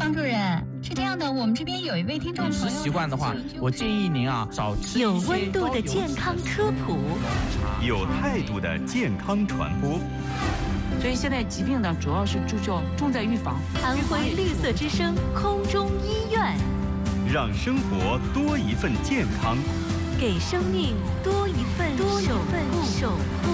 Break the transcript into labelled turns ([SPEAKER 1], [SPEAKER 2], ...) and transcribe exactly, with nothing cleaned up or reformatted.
[SPEAKER 1] 方主任，是这样的，我们这边有一位听众朋友，
[SPEAKER 2] 饮食习惯的话，我建议您啊少吃
[SPEAKER 3] 有温度的健康科普，
[SPEAKER 4] 有态度的健康传播。
[SPEAKER 5] 所以现在疾病呢，主要是注重重在预防。
[SPEAKER 3] 安徽绿色之声空中医院，
[SPEAKER 4] 让生活多一份健康，
[SPEAKER 3] 给生命多一份多一份守护。